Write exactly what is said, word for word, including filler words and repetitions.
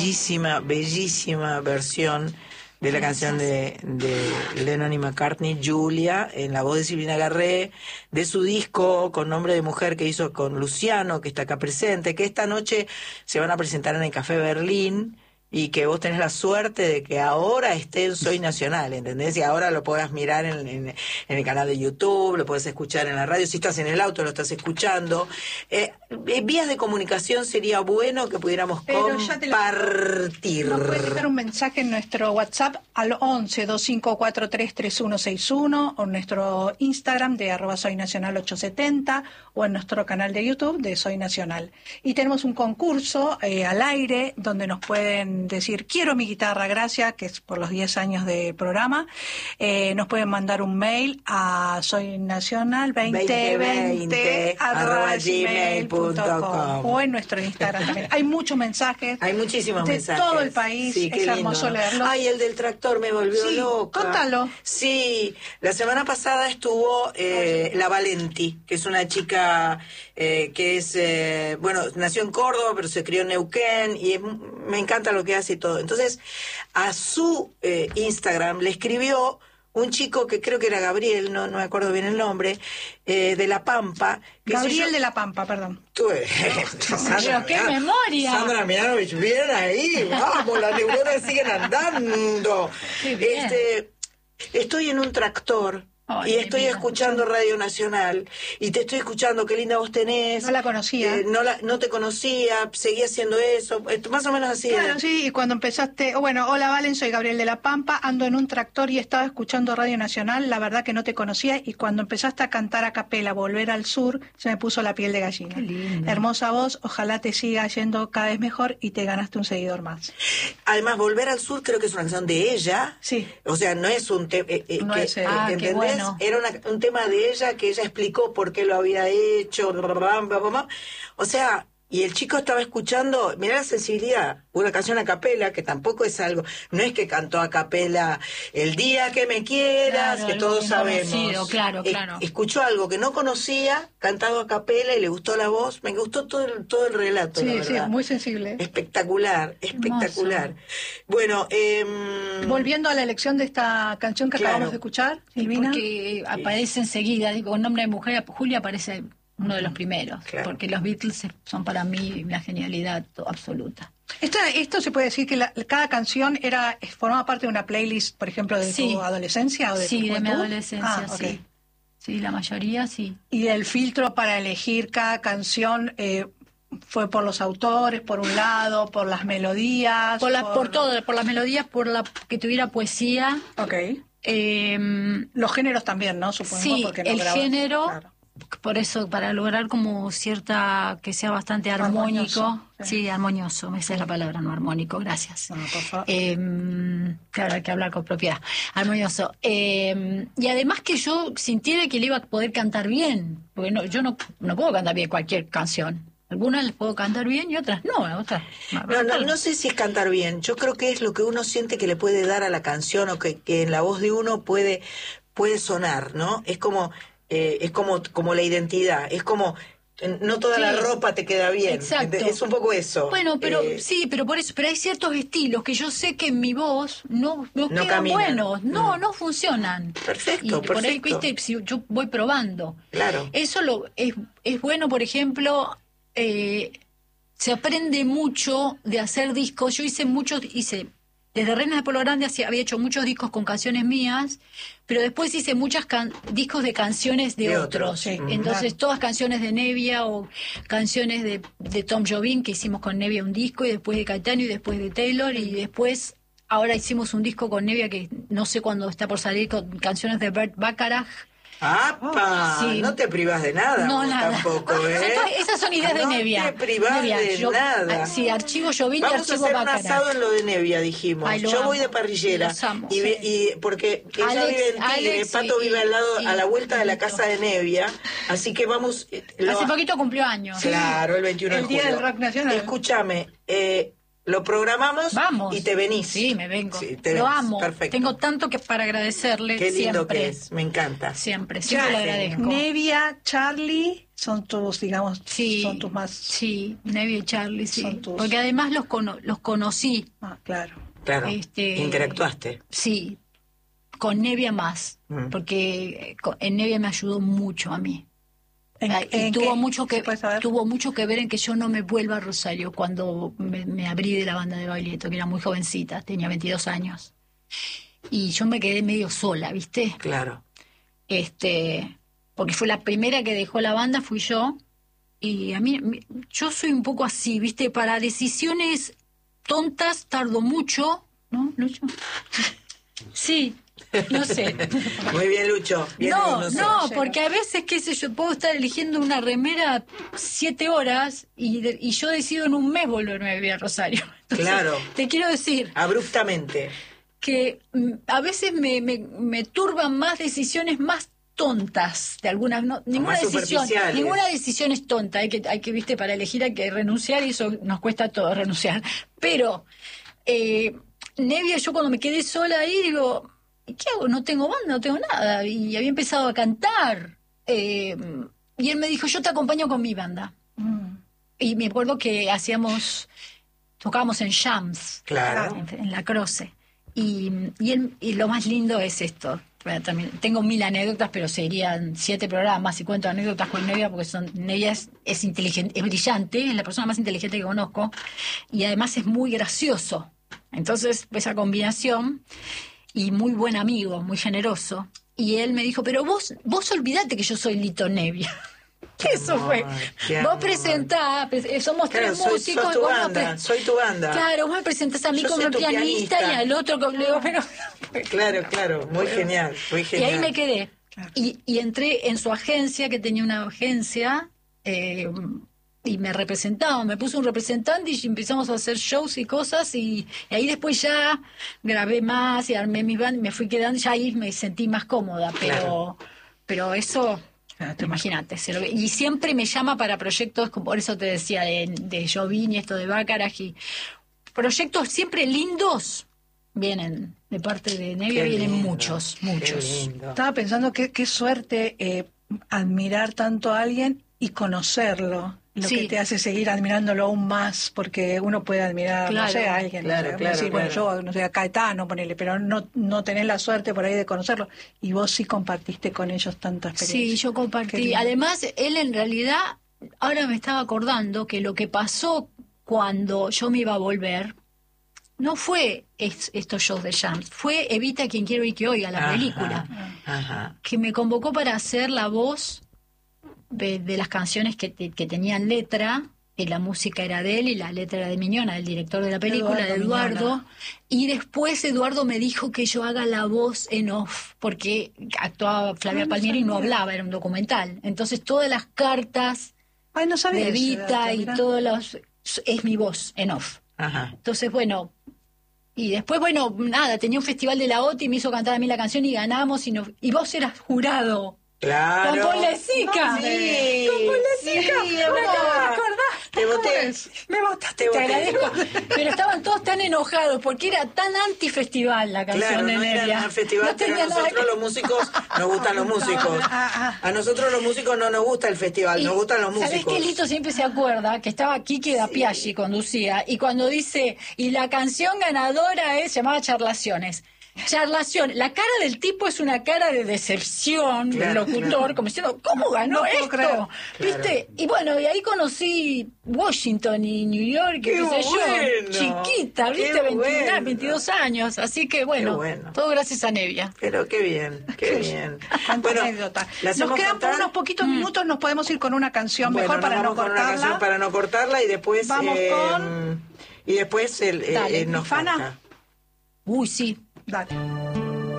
bellísima, bellísima versión de la canción de, de Lennon y McCartney, Julia, en la voz de Silvina Garré, de su disco con nombre de mujer que hizo con Luciano, que está acá presente, que esta noche se van a presentar en el Café Berlín, y que vos tenés la suerte de que ahora esté en Soy Nacional, ¿entendés? Y ahora lo puedas mirar en, en, en el canal de YouTube, lo podés escuchar en la radio, si estás en el auto lo estás escuchando. Eh, eh, vías de comunicación sería bueno que pudiéramos Pero compartir. Nos puedes dejar un mensaje en nuestro WhatsApp al once, dos cinco cuatro tres, tres uno seis uno, o en nuestro Instagram de arroba Soy Nacional ochocientos setenta, o en nuestro canal de YouTube de Soy Nacional. Y tenemos un concurso eh, al aire donde nos pueden decir quiero mi guitarra, gracias, que es por los diez años de programa. Eh, nos pueden mandar un mail a soynacional veinte veinte arroba gmail punto com o en nuestro Instagram también. Hay muchos mensajes. Hay muchísimos de mensajes. todo el país. Sí, es hermoso lindo. leerlos. Ay, el del tractor me volvió sí, loca. Contalo. Sí, la semana pasada estuvo eh, la Valenti, que es una chica eh, que es, eh, bueno, nació en Córdoba, pero se crió en Neuquén, y es, me encanta lo que hace y todo. Entonces, a su eh, Instagram le escribió un chico que creo que era Gabriel, no, no me acuerdo bien el nombre, eh, de La Pampa. Que Gabriel yo... de La Pampa, perdón. Tú, eh, Pero qué memoria. Sandra Mianovich, bien ahí, vamos, las neuronas siguen andando. Este, estoy en un tractor. Ay, y estoy mira, escuchando Radio Nacional, y te estoy escuchando, qué linda voz tenés. No la conocía. Eh, no, la, no te conocía, seguí haciendo eso, más o menos así. Claro, sí, y cuando empezaste, oh, bueno, hola Valen, soy Gabriel de La Pampa, ando en un tractor y estaba escuchando Radio Nacional, la verdad que no te conocía, y cuando empezaste a cantar a capela, Volver al Sur, se me puso la piel de gallina. Qué lindo. Hermosa voz, ojalá te siga yendo cada vez mejor y te ganaste un seguidor más. Además, Volver al Sur creo que es una canción de ella. Sí. O sea, no es un tema... Eh, eh, no que, es, eh, ah, ¿entendés? qué bueno. Era una, un tema de ella que ella explicó por qué lo había hecho. O sea, y el chico estaba escuchando, mirá la sensibilidad, una canción a capela, que tampoco es algo, no es que cantó a capela El día que me quieras, Claro, que algo todos sabemos. conocido, claro, Eh, claro. escuchó algo que no conocía, cantado a capela, y le gustó la voz, me gustó todo el, todo el relato, la Sí, sí, verdad. muy sensible. Espectacular, espectacular. Bueno, eh, Volviendo a la elección de esta canción que Claro. acabamos de escuchar, Silvina. Porque aparece enseguida, digo, con nombre de mujer, Julia aparece uno de los primeros, Claro. porque los Beatles son para mí la genialidad absoluta. Esto, esto se puede decir que la- cada canción era formaba parte de una playlist, por ejemplo, de Sí. tu adolescencia o de Sí, tu de mi juventud? adolescencia, Ah, ok. sí. Sí, la mayoría sí. Y el filtro para elegir cada canción eh, fue por los autores, por un lado, por las melodías. Por, la, por todo, por las melodías, por la que tuviera poesía. Ok. Eh, Los géneros también, ¿no? Supongo. sí, porque no el grabas- género, Claro. por eso, para lograr como cierta, que sea bastante Armonioso, armónico. sí. Sí, armonioso, esa es la palabra, no armónico, gracias. No, por favor. Eh, claro, hay que hablar con propiedad. Armonioso. Eh, y además que yo sintiera que le iba a poder cantar bien, porque no, yo no, no puedo cantar bien cualquier canción. Algunas las puedo cantar bien y otras no, otras. no, no, no sé si es cantar bien, yo creo que es lo que uno siente que le puede dar a la canción, o que, que en la voz de uno puede, puede sonar, ¿no? Es como, eh, es como, como la identidad, es como... No toda Sí. la ropa te queda bien. Exacto. Es un poco eso. Bueno, pero Eh, sí, pero por eso, pero hay ciertos estilos que yo sé que en mi voz no, no, No quedan caminan. buenos, no, Mm. no funcionan. Perfecto, y por ahí, perfecto. viste, si yo voy probando. Claro. Eso lo es, es bueno, por ejemplo, eh, se aprende mucho de hacer discos. Yo hice muchos, hice desde Reinas de Pueblo Grande hacía- había hecho muchos discos con canciones mías, pero después hice muchos discos de canciones de, De otros. otros, sí. Entonces, todas canciones de Nevia o canciones de, de Tom Jobim, que hicimos con Nevia un disco, y después de Caetano y después de Taylor, y después ahora hicimos un disco con Nevia que no sé cuándo está por salir, con canciones de Bert Bacharach. ¡Apa! Sí. No te privas de nada, No, vos nada. tampoco, ¿eh? Entonces, esas son ideas de no Nevia. No te privas Nevia, de yo- nada. Sí, archivo Jobim y Vamos a archivo hacer un Bacharach. asado en lo de Nevia, dijimos. Ay, lo Yo amo. voy de parrillera. Los amo, y, sí. ve- y porque ella Alex- vive en Tigre, Alex Pato y- vive al lado, y- a la vuelta de la Pablito. casa de Nevia, así que vamos... eh, lo- Hace poquito cumplió años. Claro, el veintiuno El de Día julio. del Rock Nacional. Escúchame, eh, lo programamos Vamos. y te venís. Sí, me vengo. Sí, te Lo venís. amo. Perfecto. Tengo tanto que para agradecerle Qué lindo siempre. que es, me encanta. Siempre, siempre Ya, le agradezco. Nevia, Charlie, Son tus, digamos, Sí, son tus más... sí, Nevia y Charlie, sí. Son tus- Porque además los cono- los conocí, Ah, claro. Claro, Este- interactuaste. sí, con Nevia más, Mm. porque co- en Nevia me ayudó mucho a mí. ¿En- Ah, y en tuvo qué? mucho que ¿Se puede saber? tuvo mucho que ver en que yo no me vuelva a Rosario cuando me, me abrí de la banda de Baglietto, que era muy jovencita, tenía veintidós años. Y yo me quedé medio sola, ¿viste? Claro. Este, porque fue la primera que dejó la banda, fui yo. Y a mí, mi- yo soy un poco así, ¿viste? Para decisiones tontas tardo mucho, ¿no, Lucho? Sí, no sé. Muy bien, Lucho. Bien, No, sé. no, porque a veces, qué sé yo, puedo estar eligiendo una remera siete horas y, de- y yo decido en un mes volverme a vivir a Rosario. Entonces, Claro. te quiero decir Abruptamente. que mm, a veces me, me, me turban más decisiones más tontas de algunas, no, ninguna más decisión, superficiales. ninguna decisión es tonta, hay que, hay que, viste, para elegir hay que renunciar y eso nos cuesta todo renunciar. Pero eh, Nevia, yo cuando me quedé sola ahí digo, ¿qué hago? No tengo banda, no tengo nada. Y había empezado a cantar. eh, y él me dijo, yo te acompaño con mi banda. Mm. Y me acuerdo que hacíamos, tocábamos en jams, Claro. en, en la Croce. Y, y, él- y lo más lindo es esto. Bueno, también tengo mil anécdotas, pero serían siete programas y cuento anécdotas con Nevia porque son Nevia es, es inteligente, es brillante, es la persona más inteligente que conozco y además es muy gracioso. Entonces, esa combinación y muy buen amigo, muy generoso. Y él me dijo, pero vos, vos olvidate que yo soy Lito Nevia. Eso amor, fue. qué Vos amor. presentás, pres- eh, somos Claro, tres soy, músicos. sos tu vos me banda, pre- soy tu banda. Claro, vos me presentás a mí Yo como soy tu pianista, pianista. y al otro como le digo, pero... Claro, claro, muy genial, muy Y genial. ahí me quedé. Claro. Y, y entré en su agencia, que tenía una agencia, eh, y me representaba, me puso un representante y empezamos a hacer shows y cosas, y, y ahí después ya grabé más y armé mi band, y me fui quedando, ya ahí me sentí más cómoda, pero, Claro. pero eso... Imagínate, se lo- y siempre me llama para proyectos, como por eso te decía, de, de Jovini, esto de Baccarat, y proyectos siempre lindos vienen de parte de Nevia, Qué vienen lindo, muchos, qué muchos. lindo. Estaba pensando que qué suerte eh, admirar tanto a alguien y conocerlo. Lo Sí. que te hace seguir admirándolo aún más, porque uno puede admirar, Claro, no sé, a alguien, claro, no sé, claro, decir, bueno, claro. yo, no sé, a Caetano, ponele, pero no, no tenés la suerte por ahí de conocerlo. Y vos sí compartiste con ellos tanta experiencia. Sí, yo Qué compartí. lindo. Además, él en realidad, ahora me estaba acordando que lo que pasó cuando yo me iba a volver, no fue es- estos shows de jams, fue Evita quien quiero y que oiga, la Ajá, película, Ajá. que me convocó para hacer la voz de, de las canciones que, te- que tenían letra, y la música era de él y la letra era de Miñona, el director de la película, Eduardo de Eduardo. Miñona. Y después Eduardo me dijo que yo haga la voz en off, porque actuaba Flavia Ah, no Palmieri y no sabía. hablaba, era un documental. Entonces todas las cartas Ay, no sabía de ese Evita dato, y mirá. todos los... es mi voz en off. Ajá. Entonces, bueno... Y después, bueno, nada, tenía un festival de la O T I y me hizo cantar a mí la canción y ganamos y, no, y vos eras jurado. Claro. Con Paul Lezica. Sí. Con Paul Lezica. Sí, Me acabo de verdad. acordar. Te voté. Me votaste, Te te, voté. agradezco. Pero estaban todos tan enojados porque era tan anti-festival la canción Claro, de no Nevia. era un festival, No pero a tenía nada nosotros que- los músicos nos gustan los músicos. Ah, ah. A nosotros los músicos no nos gusta el festival, Y, nos gustan los ¿sabés músicos. qué? Lito siempre se acuerda que estaba Kike da Piaggi, conducía, y cuando dice, y la canción ganadora es, se llamaba Charlaciones. Charlación, la cara del tipo es una cara de decepción del Claro, locutor, claro. como diciendo, ¿cómo ganó No puedo esto? creer. ¿Viste? Y bueno, y ahí conocí Washington y New York, y ¡Qué qué sé bueno! yo, chiquita, ¡Qué ¿viste? veintiuno, bueno! veintidós años, así que bueno, bueno. todo gracias a Nevia. Pero qué bien, qué bien. Cuánta Bueno, anécdota. ¿la Nos hacemos quedan por cantar? unos poquitos minutos, nos podemos ir con una canción Bueno, mejor nos para no vamos con una canción cortarla. para no cortarla y después Vamos eh, con- y después el, eh, Dale, eh, nos Fana. canta. Uy, sí. Dale.